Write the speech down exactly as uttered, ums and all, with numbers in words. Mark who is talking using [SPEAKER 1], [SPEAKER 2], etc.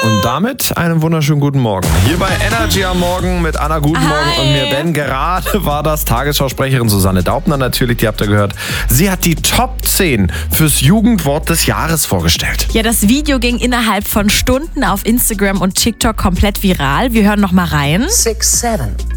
[SPEAKER 1] Und damit einen wunderschönen guten Morgen. Hier bei Energy am Morgen mit Anna, guten
[SPEAKER 2] Hi.
[SPEAKER 1] Morgen und mir Ben. Gerade war das Tagesschausprecherin Susanne Daubner natürlich, die habt ihr gehört. Sie hat die Top zehn fürs Jugendwort des Jahres vorgestellt.
[SPEAKER 2] Ja, das Video ging innerhalb von Stunden auf Instagram und TikTok komplett viral. Wir hören noch mal rein.
[SPEAKER 3] Six, seven.